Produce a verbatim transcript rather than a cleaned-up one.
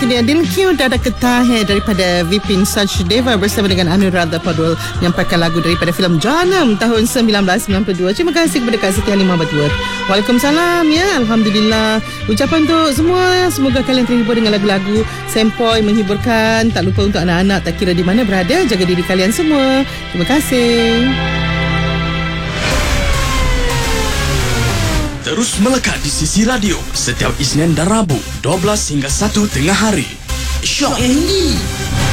itu dia Dil Q Dada Ketahe daripada Vipin Sachdeva bersama dengan Anuradha Padul menyampaikan lagu daripada filem Janam tahun sembilan belas sembilan puluh dua. Terima kasih kepada Kak Siti Ali Muhammad Ward. Waalaikumsalam ya. Alhamdulillah. Ucapan untuk semua, semoga kalian terhibur dengan lagu-lagu sempoi menghiburkan. Tak lupa untuk anak-anak tak kira di mana berada, jaga diri kalian semua. Terima kasih. Terus melekat di Sisi Radio setiap Isnin dan Rabu dua belas hingga satu tengah hari. Syok ini